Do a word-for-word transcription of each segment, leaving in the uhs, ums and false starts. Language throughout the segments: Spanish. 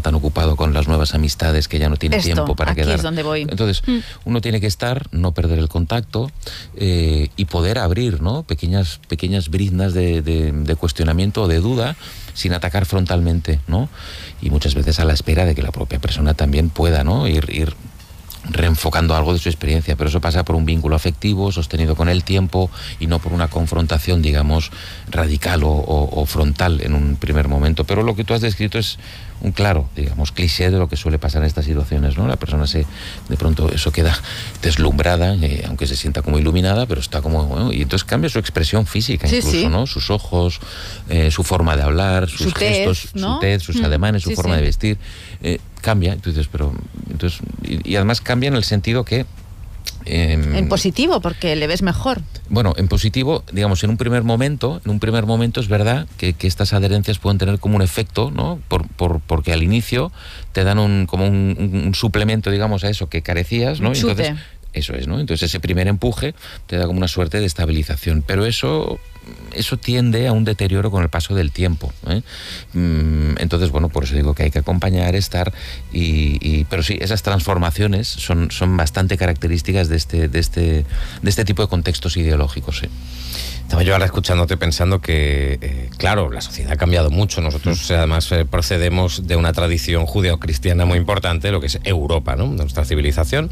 tan ocupado con las nuevas amistades que ya no tiene Esto, tiempo para aquí quedar. Es donde voy. Entonces, mm. uno tiene que estar, no perder el contacto eh, y poder abrir, ¿no? pequeñas, pequeñas briznas de, de, de cuestionamiento o de duda sin atacar frontalmente, ¿no? Y muchas veces a la espera de que la propia persona también pueda, ¿no? ir, ir reenfocando algo de su experiencia, pero eso pasa por un vínculo afectivo sostenido con el tiempo y no por una confrontación, digamos, radical o, o, o frontal en un primer momento. Pero lo que tú has descrito es un claro, digamos, cliché de lo que suele pasar en estas situaciones, ¿no? La persona se, de pronto eso queda deslumbrada, eh, aunque se sienta como iluminada, pero está como, bueno, y entonces cambia su expresión física, sí, incluso, sí. ¿no? Sus ojos, eh, su forma de hablar, sus su gestos, tez, ¿no? su tez, sus mm. ademanes, su sí, forma sí. de vestir, eh, cambia. Entonces, pero, entonces, y, y además cambia en el sentido que Eh, en positivo, porque le ves mejor. Bueno, en positivo, digamos, en un primer momento, en un primer momento es verdad que, que estas adherencias pueden tener como un efecto, ¿no? Por, por, porque al inicio te dan un, como un, un, un suplemento, digamos, a eso que carecías, ¿no? Un y chute. entonces, eso es, ¿no? Entonces ese primer empuje te da como una suerte de estabilización, pero eso, eso tiende a un deterioro con el paso del tiempo, ¿eh? Entonces, bueno, por eso digo que hay que acompañar, estar, y, y pero sí, esas transformaciones son, son bastante características de este, de este, de este tipo de contextos ideológicos, ¿sí? Estaba yo ahora escuchándote pensando que, eh, claro, la sociedad ha cambiado mucho. Nosotros mm. además eh, procedemos de una tradición judeocristiana muy importante, lo que es Europa, ¿no? Nuestra civilización.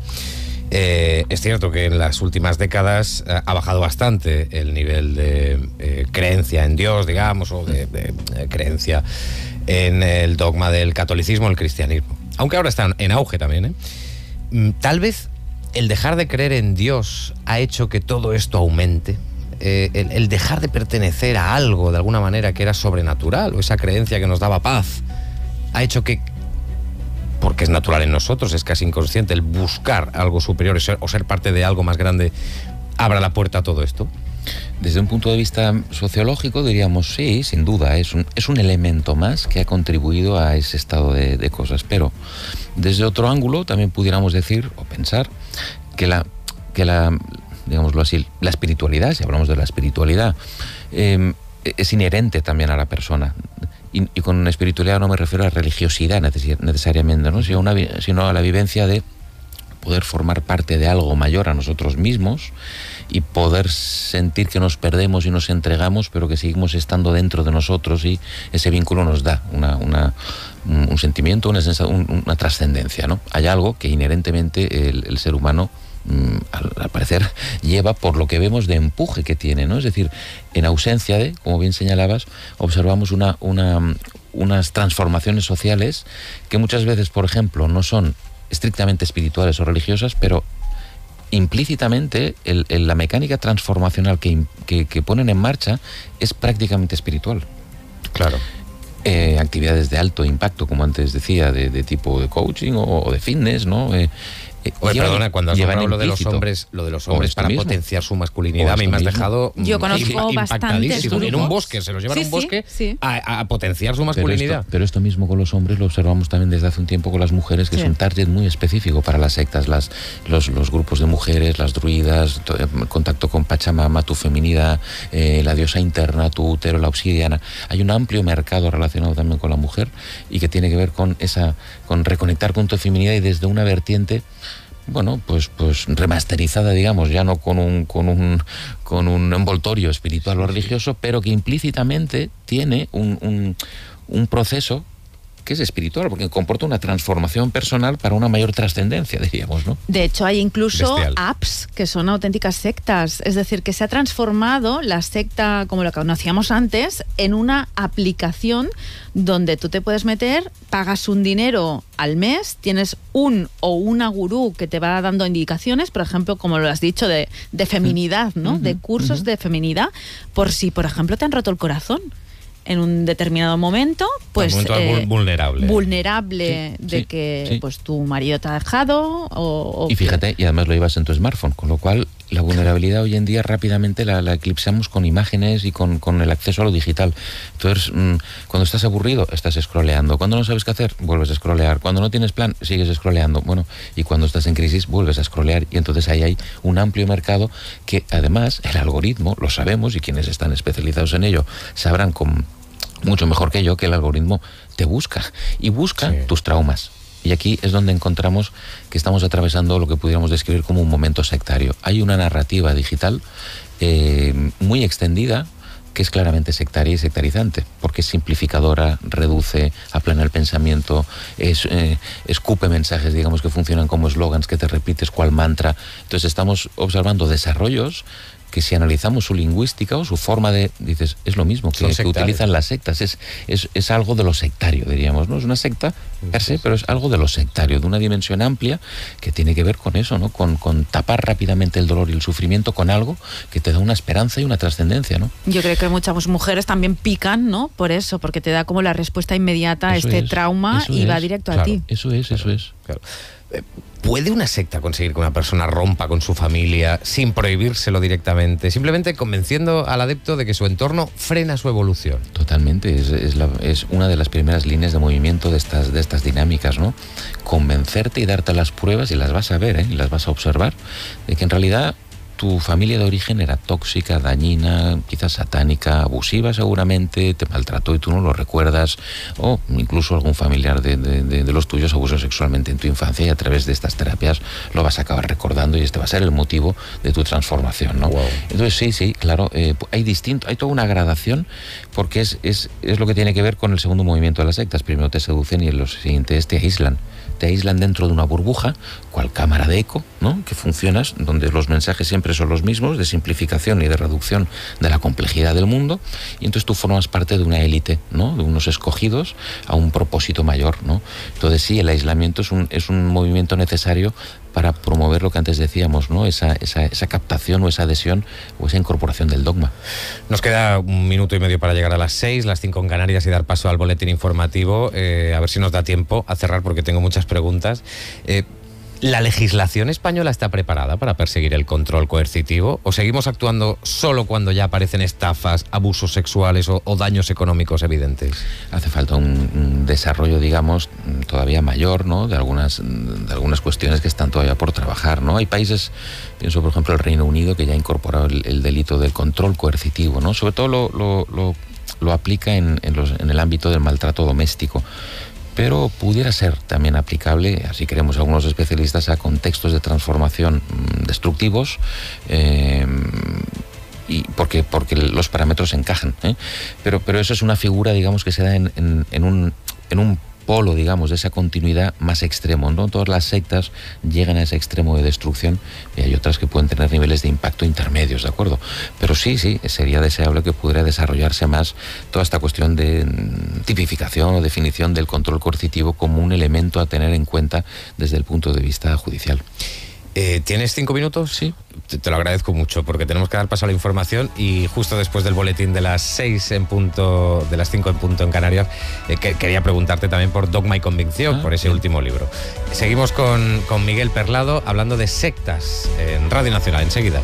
Eh, es cierto que en las últimas décadas eh, ha bajado bastante el nivel de eh, creencia en Dios, digamos, o de, de, de creencia en el dogma del catolicismo, el cristianismo. Aunque ahora están en auge también, ¿eh? Tal vez el dejar de creer en Dios ha hecho que todo esto aumente. Eh, el, el dejar de pertenecer a algo de alguna manera que era sobrenatural, o esa creencia que nos daba paz, ha hecho que, porque es natural en nosotros, es casi inconsciente, el buscar algo superior o ser, o ser parte de algo más grande, abra la puerta a todo esto. Desde un punto de vista sociológico diríamos sí, sin duda, es un, es un elemento más que ha contribuido a ese estado de, de cosas, pero desde otro ángulo también pudiéramos decir o pensar que la, que la digámoslo así, la espiritualidad, si hablamos de la espiritualidad, eh, es inherente también a la persona. Y, y con espiritualidad no me refiero a religiosidad neces- necesariamente, ¿no? Sino, una, sino a la vivencia de poder formar parte de algo mayor a nosotros mismos y poder sentir que nos perdemos y nos entregamos, pero que seguimos estando dentro de nosotros, y ese vínculo nos da una, una, un sentimiento, una, sensación, una trascendencia, ¿no? Hay algo que inherentemente el, el ser humano, Al, al parecer, lleva, por lo que vemos, de empuje que tiene, ¿no? Es decir, en ausencia de, como bien señalabas, observamos una, una, unas transformaciones sociales que muchas veces, por ejemplo, no son estrictamente espirituales o religiosas, pero implícitamente el, el, la mecánica transformacional que, que, que ponen en marcha es prácticamente espiritual. Claro. Eh, actividades de alto impacto, como antes decía, de, de tipo de coaching o, o de fitness, ¿no? Eh, Oye, llevan, perdona, cuando has hablado lo de los hombres, lo de los hombres para mismo. potenciar su masculinidad, a mí me has dejado Yo conozco impactadísimo. En un bosque, se los llevan sí, a un bosque sí, sí. A, a potenciar su masculinidad. Pero esto, pero esto mismo con los hombres lo observamos también desde hace un tiempo con las mujeres, que sí. es un target muy específico para las sectas, las, los, los grupos de mujeres, las druidas, todo, el contacto con Pachamama, tu feminidad, eh, la diosa interna, tu útero, la obsidiana. Hay un amplio mercado relacionado también con la mujer y que tiene que ver con esa, con reconectar con tu feminidad, y desde una vertiente, bueno, pues, pues remasterizada, digamos, ya no con un, con un, con un envoltorio espiritual o religioso, pero que implícitamente tiene un, un, un proceso que es espiritual, porque comporta una transformación personal para una mayor trascendencia, diríamos, ¿no? De hecho, hay incluso Bestial. apps que son auténticas sectas, es decir, que se ha transformado la secta, como la conocíamos antes, en una aplicación donde tú te puedes meter, pagas un dinero al mes, tienes un o una gurú que te va dando indicaciones, por ejemplo, como lo has dicho, de, de feminidad, ¿no? Uh-huh, de cursos uh-huh. de feminidad, por si, por ejemplo, te han roto el corazón en un determinado momento, pues un momento eh, vulnerable, vulnerable sí, de sí, que sí. pues tu marido te ha dejado o, o y fíjate, y además lo llevas en tu smartphone, con lo cual la vulnerabilidad hoy en día rápidamente la, la eclipsamos con imágenes y con, con el acceso a lo digital. Entonces, mmm, cuando estás aburrido, estás scrolleando. Cuando no sabes qué hacer, vuelves a scrollear. Cuando no tienes plan, sigues scrolleando. Bueno, y cuando estás en crisis, vuelves a scrollear. Y entonces ahí hay un amplio mercado que, además, el algoritmo, lo sabemos, y quienes están especializados en ello sabrán con mucho mejor que yo, que el algoritmo te busca y busca sí. tus traumas. Y aquí es donde encontramos que estamos atravesando lo que pudiéramos describir como un momento sectario. Hay una narrativa digital eh, muy extendida que es claramente sectaria y sectarizante, porque es simplificadora, reduce, aplana el pensamiento, es, eh, escupe mensajes, digamos, que funcionan como eslogans que te repites cual mantra. Entonces estamos observando desarrollos que si analizamos su lingüística o su forma de... dices, es lo mismo que, que utilizan las sectas, es, es, es algo de lo sectario, diríamos, ¿no? Es una secta per se, pero es algo de lo sectario, de una dimensión amplia que tiene que ver con eso, ¿no? Con, con tapar rápidamente el dolor y el sufrimiento con algo que te da una esperanza y una trascendencia, ¿no? Yo creo que muchas mujeres también pican, ¿no? Por eso, porque te da como la respuesta inmediata a este es, trauma y es, va directo claro, a ti. Eso es, eso es. Claro. ¿Puede una secta conseguir que una persona rompa con su familia sin prohibírselo directamente, simplemente convenciendo al adepto de que su entorno frena su evolución? Totalmente, es, es, la, es una de las primeras líneas de movimiento de estas, de estas dinámicas, ¿no? Convencerte y darte las pruebas, y las vas a ver, ¿eh? Y las vas a observar, de que en realidad tu familia de origen era tóxica, dañina, quizás satánica, abusiva seguramente, te maltrató y tú no lo recuerdas, o incluso algún familiar de, de, de, de los tuyos abusó sexualmente en tu infancia, y a través de estas terapias lo vas a acabar recordando y este va a ser el motivo de tu transformación, ¿no? Wow. Entonces sí, sí, claro, eh, hay distinto, hay toda una gradación, porque es, es, es lo que tiene que ver con el segundo movimiento de las sectas. Primero te seducen y en los siguientes te aíslan. Te aíslan dentro de una burbuja, cual cámara de eco, ¿no? Que funcionas, donde los mensajes siempre son los mismos, de simplificación y de reducción de la complejidad del mundo, y entonces tú formas parte de una élite, ¿no? De unos escogidos a un propósito mayor, ¿no? Entonces sí, el aislamiento es un, es un movimiento necesario para promover lo que antes decíamos, ¿no? Esa, esa, esa captación o esa adhesión o esa incorporación del dogma. Nos queda un minuto y medio para llegar a las seis, las cinco en Canarias, y dar paso al boletín informativo. Eh, a ver si nos da tiempo a cerrar, porque tengo muchas preguntas. Eh, ¿La legislación española está preparada para perseguir el control coercitivo? ¿O seguimos actuando solo cuando ya aparecen estafas, abusos sexuales o, o daños económicos evidentes? Hace falta un, un desarrollo, digamos, todavía mayor, ¿no? De algunas, de algunas cuestiones que están todavía por trabajar, ¿no? Hay países, pienso por ejemplo el Reino Unido, que ya ha incorporado el, el delito del control coercitivo, ¿no? Sobre todo lo, lo, lo, lo aplica en, en, los, en el ámbito del maltrato doméstico. Pero pudiera ser también aplicable, así creemos algunos especialistas, a contextos de transformación destructivos, eh, y porque, porque los parámetros encajan, ¿eh? Pero, pero eso es una figura, digamos, que se da en, en, en, un, en un polo, digamos, de esa continuidad más extremo, ¿no? Todas las sectas llegan a ese extremo de destrucción, y hay otras que pueden tener niveles de impacto intermedios, ¿de acuerdo? Pero sí, sí, sería deseable que pudiera desarrollarse más toda esta cuestión de tipificación o definición del control coercitivo como un elemento a tener en cuenta desde el punto de vista judicial. Eh, ¿Tienes cinco minutos? Sí. Te, te lo agradezco mucho, porque tenemos que dar paso a la información, y justo después del boletín de las seis en punto, de las cinco en punto en Canarias, eh, que, quería preguntarte también por Dogma y Convicción, ah, por ese bien. último libro. Seguimos con, con Miguel Perlado hablando de sectas en Radio Nacional, enseguida.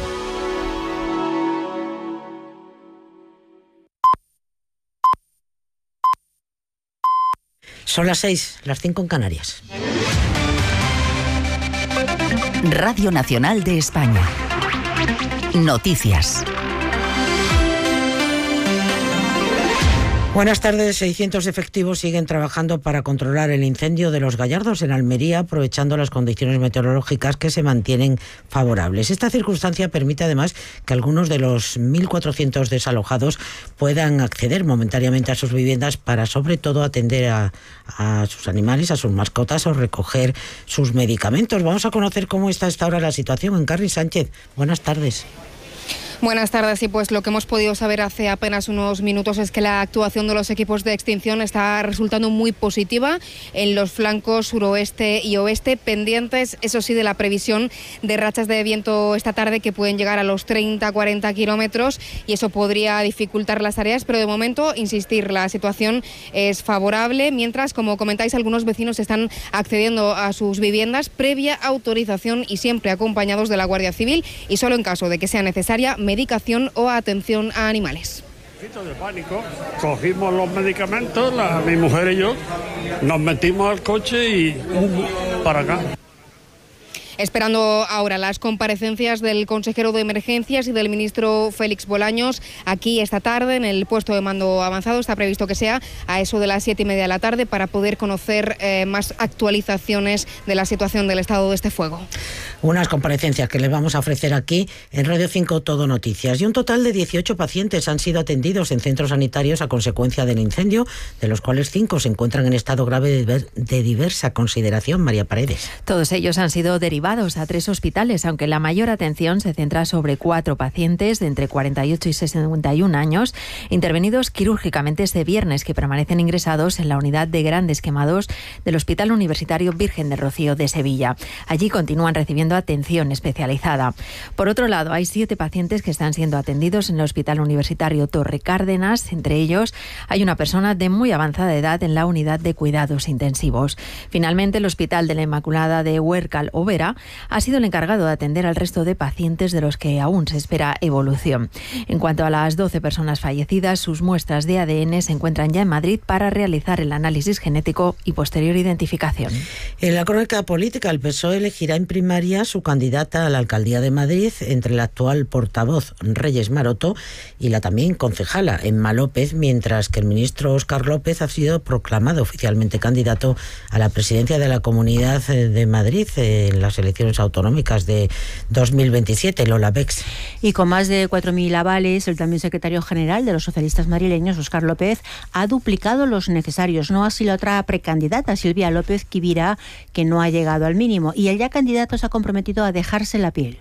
Son las seis, las cinco en Canarias. Radio Nacional de España. Noticias. Buenas tardes. seiscientos efectivos siguen trabajando para controlar el incendio de Los Gallardos en Almería, aprovechando las condiciones meteorológicas que se mantienen favorables. Esta circunstancia permite además que algunos de los mil cuatrocientos desalojados puedan acceder momentáneamente a sus viviendas para, sobre todo, atender a, a sus animales, a sus mascotas, o recoger sus medicamentos. Vamos a conocer cómo está hasta ahora la situación en Carri Sánchez. Buenas tardes. Buenas tardes. Y pues lo que hemos podido saber hace apenas unos minutos es que la actuación de los equipos de extinción está resultando muy positiva en los flancos suroeste y oeste, pendientes, eso sí, de la previsión de rachas de viento esta tarde que pueden llegar a los treinta a cuarenta kilómetros, y eso podría dificultar las tareas, pero de momento, insistir, la situación es favorable, mientras, como comentáis, algunos vecinos están accediendo a sus viviendas previa autorización y siempre acompañados de la Guardia Civil, y solo en caso de que sea necesaria medicación o atención a animales. De pánico, cogimos los medicamentos, la, mi mujer y yo, nos metimos al coche y uh, para acá. Esperando ahora las comparecencias del consejero de Emergencias y del ministro Félix Bolaños aquí esta tarde en el puesto de mando avanzado. Está previsto que sea a eso de las siete y media de la tarde para poder conocer eh, más actualizaciones de la situación del estado de este fuego. Unas comparecencias que les vamos a ofrecer aquí en Radio cinco Todo Noticias. Y un total de dieciocho pacientes han sido atendidos en centros sanitarios a consecuencia del incendio, de los cuales cinco se encuentran en estado grave de diversa consideración. María Paredes. Todos ellos han sido derivados a tres hospitales, aunque la mayor atención se centra sobre cuatro pacientes de entre cuarenta y ocho y sesenta y un años, intervenidos quirúrgicamente este viernes, que permanecen ingresados en la unidad de grandes quemados del Hospital Universitario Virgen del Rocío de Sevilla. Allí continúan recibiendo atención especializada. Por otro lado, hay siete pacientes que están siendo atendidos en el Hospital Universitario Torre Cárdenas. Entre ellos hay una persona de muy avanzada edad en la unidad de cuidados intensivos. Finalmente, el Hospital de la Inmaculada de Huércal o Vera ha sido el encargado de atender al resto de pacientes de los que aún se espera evolución. En cuanto a las doce personas fallecidas, sus muestras de A D N se encuentran ya en Madrid para realizar el análisis genético y posterior identificación. En la crónica política, el P S O E elegirá en primaria su candidata a la alcaldía de Madrid entre la actual portavoz Reyes Maroto y la también concejala Emma López, mientras que el ministro Óscar López ha sido proclamado oficialmente candidato a la presidencia de la Comunidad de Madrid en las elecciones autonómicas de dos mil veintisiete, Lola Bex. Y con más de cuatro mil avales, el también secretario general de los socialistas madrileños, Óscar López, ha duplicado los necesarios. No así la otra precandidata, Silvia López Quivira, que no ha llegado al mínimo. Y el ya candidato se ha comprometido a dejarse la piel.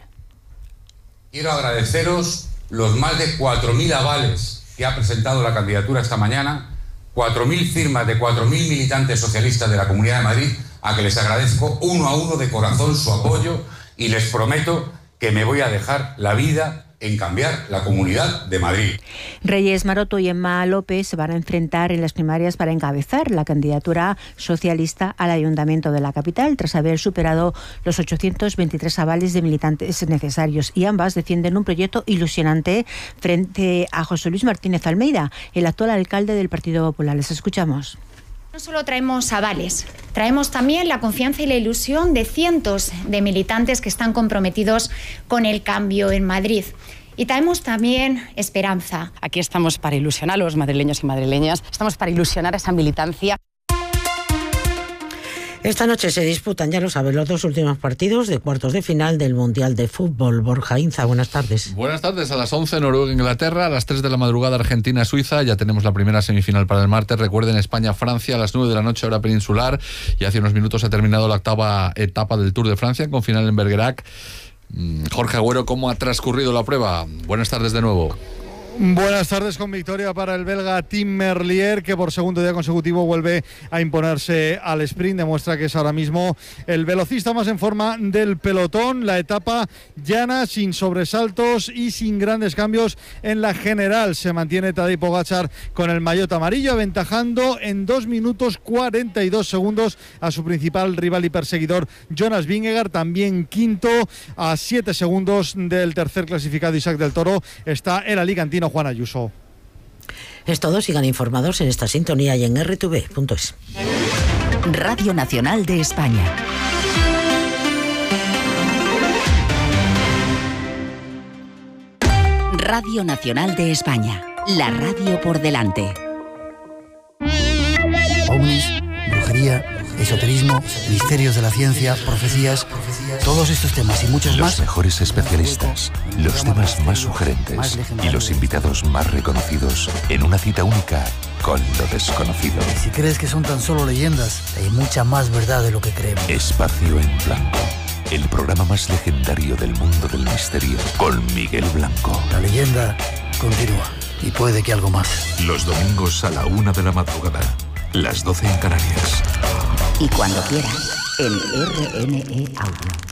Quiero agradeceros los más de cuatro mil avales que ha presentado la candidatura esta mañana, cuatro mil firmas de cuatro mil militantes socialistas de la Comunidad de Madrid, a que les agradezco uno a uno de corazón su apoyo y les prometo que me voy a dejar la vida en cambiar la Comunidad de Madrid. Reyes Maroto y Emma López se van a enfrentar en las primarias para encabezar la candidatura socialista al Ayuntamiento de la capital, tras haber superado los ochocientos veintitrés avales de militantes necesarios, y ambas defienden un proyecto ilusionante frente a José Luis Martínez Almeida, el actual alcalde del Partido Popular. Les escuchamos. No solo traemos avales, traemos también la confianza y la ilusión de cientos de militantes que están comprometidos con el cambio en Madrid. Y traemos también esperanza. Aquí estamos para ilusionar a los madrileños y madrileñas, estamos para ilusionar a esa militancia. Esta noche se disputan, ya lo saben, los dos últimos partidos de cuartos de final del Mundial de Fútbol. Borja Inza, buenas tardes. Buenas tardes. A las once, Noruega-Inglaterra. A las tres de la madrugada, Argentina-Suiza. Ya tenemos la primera semifinal para el martes. Recuerden, España-Francia a las nueve de la noche, hora peninsular. Y hace unos minutos ha terminado la octava etapa del Tour de Francia, con final en Bergerac. Jorge Agüero, ¿cómo ha transcurrido la prueba? Buenas tardes de nuevo. Buenas tardes, con victoria para el belga Tim Merlier, que por segundo día consecutivo vuelve a imponerse al sprint. Demuestra que es ahora mismo el velocista más en forma del pelotón. La etapa llana, sin sobresaltos y sin grandes cambios en la general. Se mantiene Tadej Pogačar con el maillot amarillo, aventajando en dos minutos cuarenta y dos segundos a su principal rival y perseguidor, Jonas Vingegaard, también quinto, a siete segundos del tercer clasificado, Isaac del Toro. Está el alicantino Juan Ayuso. Es todo, sigan informados en esta sintonía y en erre te ve punto es. Radio Nacional de España. Radio Nacional de España, la radio por delante. Ovnis, brujería, esoterismo, misterios de la ciencia, profecías, todos estos temas y muchos los más. Los mejores especialistas, los temas más sugerentes y los invitados más reconocidos en una cita única con lo desconocido. Si crees que son tan solo leyendas, hay mucha más verdad de lo que creemos. Espacio en Blanco, el programa más legendario del mundo del misterio, con Miguel Blanco. La leyenda continúa y puede que algo más. Los domingos a la una de la madrugada, las doce en Canarias. Y cuando quieras, en erre ene e Audio.